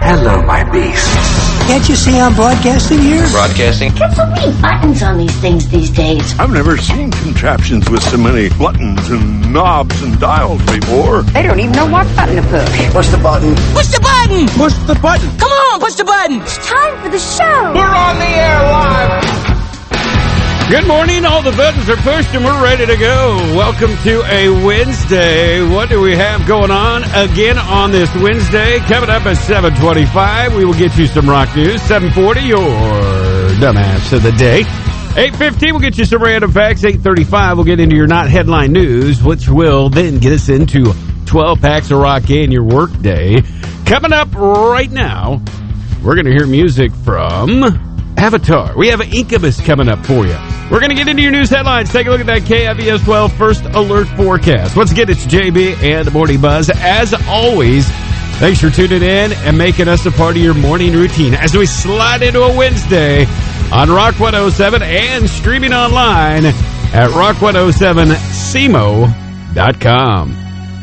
Hello, my beast. Can't you see I'm broadcasting here? Broadcasting? Get so many buttons on these things these days. I've never seen contraptions with so many buttons and knobs and dials before. They don't even know what button to push. Push the button. Push the button! Push the button. Come on, push the button! It's time for the show. We're on the air live. Good morning. All the buttons are pushed and we're ready to go. Welcome to a Wednesday. What do we have going on again on this Wednesday? Coming up at 7:25, we will get you some rock news. 7:40, your dumbass of the day. 8:15, we'll get you some random facts. 8:35, we'll get into your not headline news, which will then get us into 12 packs of rock in your work day. Coming up right now, we're going to hear music from Avatar. We have Incubus coming up for you. We're going to get into your news headlines. Take a look at that KFVS 12 First Alert Forecast. Once again, it's JB and the Morning Buzz. As always, thanks for tuning in and making us a part of your morning routine as we slide into a Wednesday on Rock 107 and streaming online at rock107cmo.com.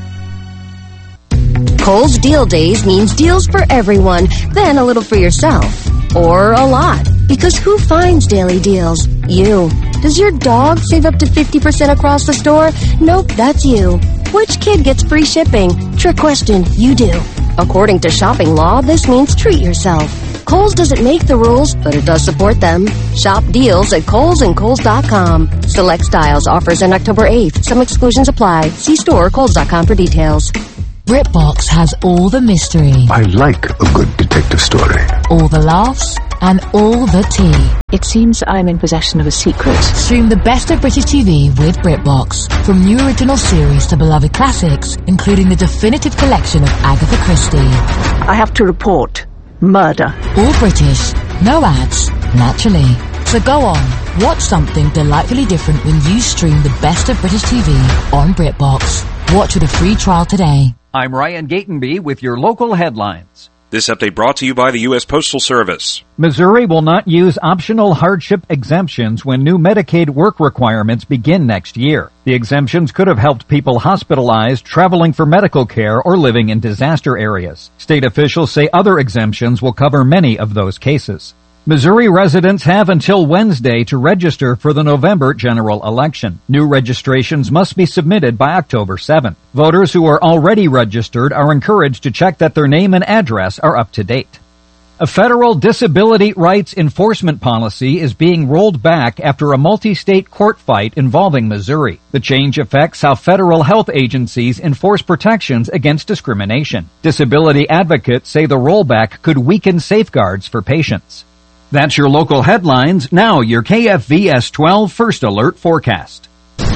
Kohl's Deal Days means deals for everyone, then a little for yourself. Or a lot. Because who finds daily deals? You. Does your dog save up to 50% across the store? Nope, that's you. Which kid gets free shipping? Trick question, you do. According to shopping law, this means treat yourself. Kohl's doesn't make the rules, but it does support them. Shop deals at Kohl's and Kohl's.com. Select styles offers on October 8th. Some exclusions apply. See store or Kohl's.com for details. BritBox has all the mystery. I like a good detective story. All the laughs and all the tea. It seems I'm in possession of a secret. Stream the best of British TV with BritBox. From new original series to beloved classics, including the definitive collection of Agatha Christie. I have to report murder. All British, no ads, naturally. So go on, watch something delightfully different when you stream the best of British TV on BritBox. Watch with a free trial today. I'm Ryan Gatenby with your local headlines. This update brought to you by the U.S. Postal Service. Missouri will not use optional hardship exemptions when new Medicaid work requirements begin next year. The exemptions could have helped people hospitalized, traveling for medical care, or living in disaster areas. State officials say other exemptions will cover many of those cases. Missouri residents have until Wednesday to register for the November general election. New registrations must be submitted by October 7th. Voters who are already registered are encouraged to check that their name and address are up to date. A federal disability rights enforcement policy is being rolled back after a multi-state court fight involving Missouri. The change affects how federal health agencies enforce protections against discrimination. Disability advocates say the rollback could weaken safeguards for patients. That's your local headlines. Now your KFVS 12 First Alert Forecast.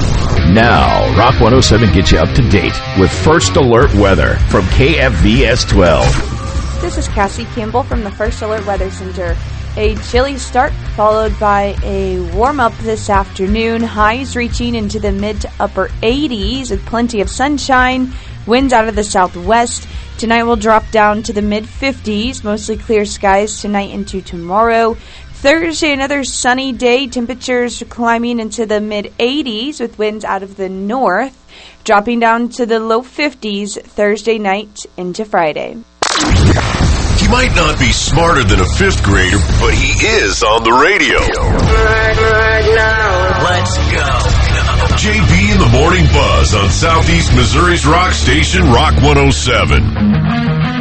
Now, Rock 107 gets you up to date with First Alert Weather from KFVS 12. This is Cassie Campbell from the First Alert Weather Center. A chilly start followed by a warm-up this afternoon. Highs reaching into the mid to upper 80s with plenty of sunshine. Winds out of the southwest. Tonight will drop down to the mid-50s. Mostly clear skies tonight into tomorrow. Thursday, another sunny day. Temperatures climbing into the mid-80s with winds out of the north. Dropping down to the low 50s Thursday night into Friday. He might not be smarter than a fifth grader, but he is on the radio. Let's go. JB in the Morning Buzz on Southeast Missouri's rock station, Rock 107.